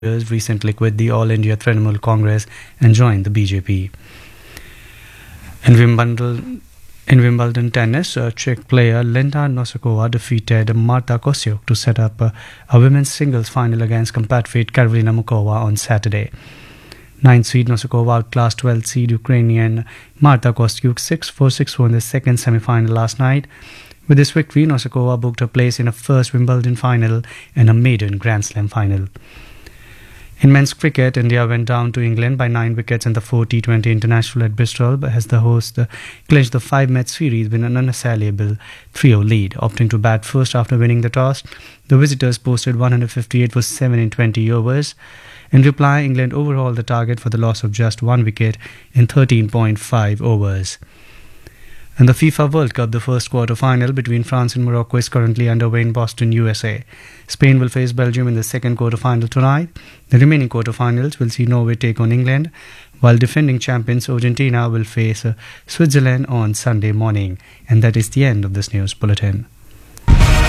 recently quit the All India Trinamool Congress and joined the BJP. In Wimbledon tennis, Czech player Linda Nosakova defeated Marta Kostyuk to set up a women's singles final against compatriot Karolina Mukova on Saturday. 9th seed Nosakova outclassed 12th seed Ukrainian Marta Kostyuk 6-4, 6-4 in the second semi-final last night. With this victory, Nosakova booked a place in a first Wimbledon final and a maiden Grand Slam final. In men's cricket, India went down to England by 9 wickets in the 4 T20 International at Bristol as the host clinched the 5-match series with an unassailable 3-0 lead. Opting to bat first after winning the toss, the visitors posted 158 for 7 in 20 overs. In reply, England overhauled the target for the loss of just 1 wicket in 13.5 overs. In the FIFA World Cup, the first quarter-final between France and Morocco is currently underway in Boston, USA. Spain will face Belgium in the second quarter-final tonight. The remaining quarter-finals will see Norway take on England, while defending champions Argentina will face Switzerland on Sunday morning. And that is the end of this news bulletin.